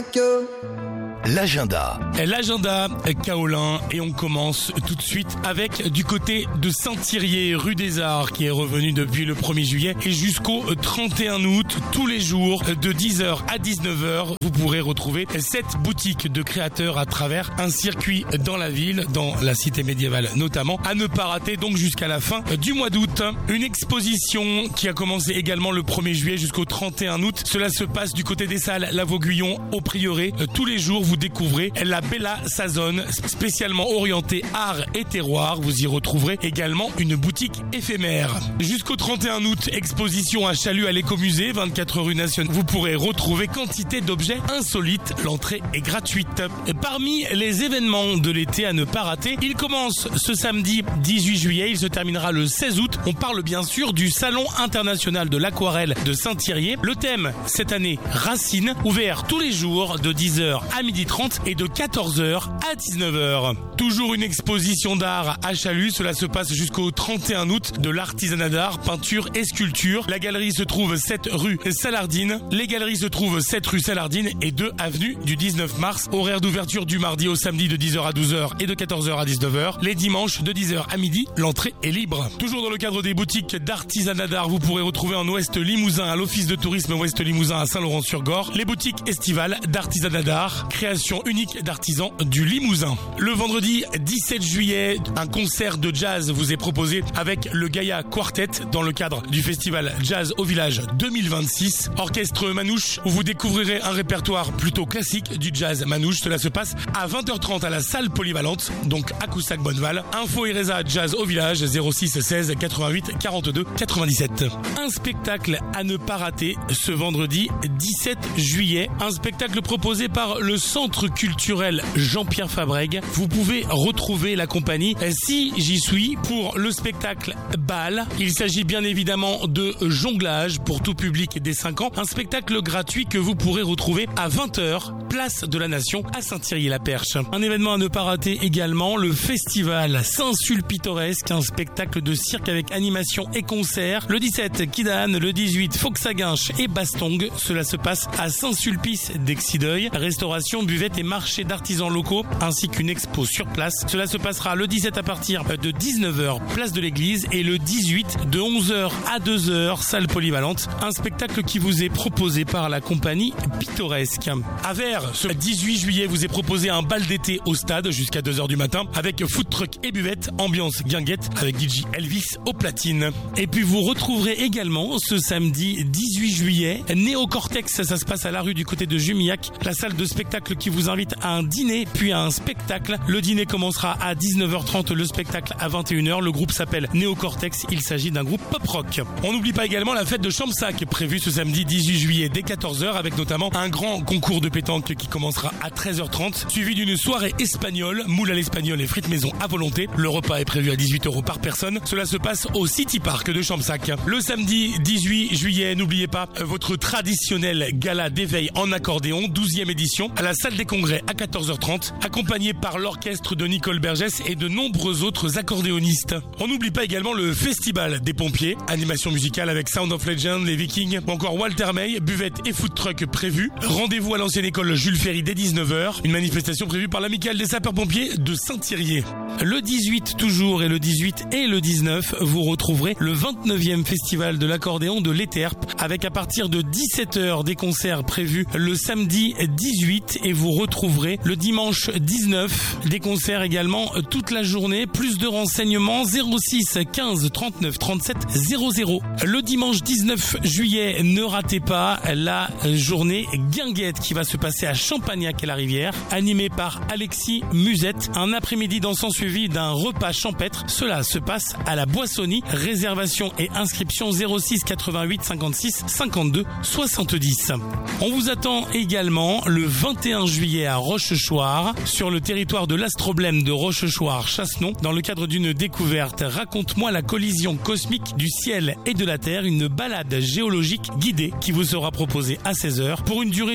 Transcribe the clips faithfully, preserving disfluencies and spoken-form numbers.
que... L'agenda. L'agenda Kaolin, et on commence tout de suite avec du côté de Saint-Thirier, rue des Arts, qui est revenu depuis le premier juillet et jusqu'au trente et un août, tous les jours de dix heures à dix-neuf heures. Vous pourrez retrouver cette boutique de créateurs à travers un circuit dans la ville, dans la cité médiévale notamment, à ne pas rater donc jusqu'à la fin du mois d'août. Une exposition qui a commencé également le premier juillet jusqu'au trente et un août. Cela se passe du côté des salles La Vauguyon au Prieuré. Tous les jours, vous découvrez la Bella Sazone, spécialement orientée art et terroir. Vous y retrouverez également une boutique éphémère. Jusqu'au trente et un août, exposition à Chalut à l'écomusée, vingt-quatre rue Nationale. Vous pourrez retrouver quantité d'objets insolites. L'entrée est gratuite. Parmi les événements de l'été à ne pas rater, il commence ce samedi dix-huit juillet, il se terminera le seize août. On parle bien sûr du Salon international de l'aquarelle de Saint-Thirier. Le thème, cette année, Racine, ouvert tous les jours de dix heures à midi trente et de quatorze heures à dix-neuf heures. Toujours une exposition d'art à Chalut, cela se passe jusqu'au trente et un août, de l'artisanat d'art, peinture et sculpture. La galerie se trouve sept rue Salardine. Les galeries se trouvent sept rue Salardine et deux avenue du dix-neuf mars. Horaire d'ouverture du mardi au samedi de dix heures à douze heures et de quatorze heures à dix-neuf heures. Les dimanches de dix heures à midi, l'entrée est libre. Toujours dans le cadre des boutiques d'artisanat d'art, vous pourrez retrouver en Ouest Limousin, à l'office de tourisme Ouest Limousin à Saint-Laurent-sur-Gorre, les boutiques estivales d'artisanat d'art, création unique d'artisans du Limousin. Le vendredi dix-sept juillet, un concert de jazz vous est proposé avec le Gaïa Quartet dans le cadre du festival Jazz au Village deux mille vingt-six. Orchestre Manouche, où vous découvrirez un répertoire plutôt classique du jazz Manouche. Cela se passe à vingt heures trente à la salle polyvalente, donc à Coussac-Bonneval. Info Ereza Jazz au Village, zéro six seize quatre-vingt-huit quarante-deux quatre-vingt-dix-sept. Un spectacle à ne pas rater ce vendredi dix-sept juillet. Un spectacle proposé par le Centre culturel Jean-Pierre Fabrègue. Vous pouvez retrouver la compagnie Si j'y suis pour le spectacle Bal. Il s'agit bien évidemment de jonglage pour tout public des cinq ans. Un spectacle gratuit que vous pourrez retrouver à vingt heures, place de la Nation à Saint-Thirier-la-Perche. Un événement à ne pas rater également, le festival Saint-Sulpitoresque, un spectacle de cirque avec animation et concert. Le dix-sept, Kidane, le dix-huit, Foxaguinche et Bastong. Cela se passe à Saint-Sulpice d'Exideuil. Restauration, buvette et marché d'artisans locaux, ainsi qu'une expo sur place. Cela se passera le dix-sept à partir de dix-neuf heures, place de l'église, et le dix-huit de onze heures à deux heures, salle polyvalente. Un spectacle qui vous est proposé par la compagnie Pittoresque. À Vers, ce dix-huit juillet, vous est proposé un bal d'été au stade jusqu'à deux heures du matin, avec food truck et buvette, ambiance guinguette avec D J Elvis au platine. Et puis vous retrouverez également ce samedi dix-huit juillet, Néocortex, ça se passe à la rue du côté de Jumillac, la salle de spectacle qui vous invite à un dîner puis à un spectacle. Le dîner commencera à dix-neuf heures trente, le spectacle à vingt et une heures. Le groupe s'appelle Néocortex, il s'agit d'un groupe pop-rock. On n'oublie pas également la fête de Champsac, prévue ce samedi dix-huit juillet dès quatorze heures, avec notamment un grand concours de pétanque qui commencera à treize heures trente, suivi d'une soirée espagnole, moule à l'espagnol et frites maison à volonté. Le repas est prévu à dix-huit euros par personne. Cela se passe au City Park de Champsac. Le samedi dix-huit juillet, n'oubliez pas votre traditionnel gala d'éveil en accordéon, douzième édition, à la salle des congrès à quatorze heures trente, accompagné par l'orchestre de Nicole Bergès et de nombreux autres accordéonistes. On n'oublie pas également le festival des pompiers, animation musicale avec Sound of Legend, les Vikings, ou encore Walter May, buvette et food truck prévus. Rendez-vous à l'ancienne école Jules Ferry dès dix-neuf heures, une manifestation prévue par l'amicale des sapeurs-pompiers de Saint-Thirier. Le dix-huit toujours, et le dix-huit et le dix-neuf, vous retrouverez le vingt-neuvième festival de l'accordéon de l'Éterpe, avec à partir de dix-sept heures des concerts prévus le samedi dix-huit, et vous retrouverez le dimanche dix-neuf des concerts également toute la journée. Plus de renseignements zéro six quinze trente-neuf trente-sept zéro zéro. Le dimanche dix-neuf juillet, ne ratez pas la journée guinguette qui va se passer à Champagnac et la Rivière, animée par Alexis Musette. Un après-midi dansant suivi d'un repas champêtre. Cela se passe à la Boissonnie. Réservation et inscription zéro six quatre-vingt-huit cinquante-six cinquante-deux soixante-dix. On vous attend également le vingt et un juillet à Rochechouart, sur le territoire de l'Astroblème de Rochechouart-Chassenon, dans le cadre d'une découverte. Raconte-moi la collision cosmique du ciel et de la Terre, une balade géologique guidée qui vous sera proposée à seize heures pour une durée de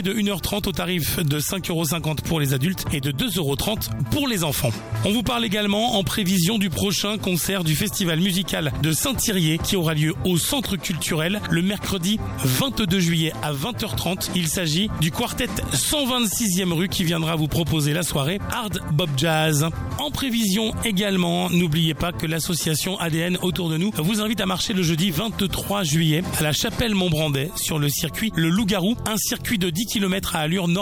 de une heure trente au tarif de cinq euros cinquante pour les adultes et de deux euros trente pour les enfants. On vous parle également en prévision du prochain concert du festival musical de Saint-Thirier qui aura lieu au Centre culturel le mercredi vingt-deux juillet à vingt heures trente. Il s'agit du quartet cent vingt-sixième rue qui viendra vous proposer la soirée Hard Bop Jazz. En prévision également, n'oubliez pas que l'association A D N Autour de nous vous invite à marcher le jeudi vingt-trois juillet à la Chapelle Montbrandais sur le circuit Le Loup-Garou, un circuit de dix kilomètres à allure normale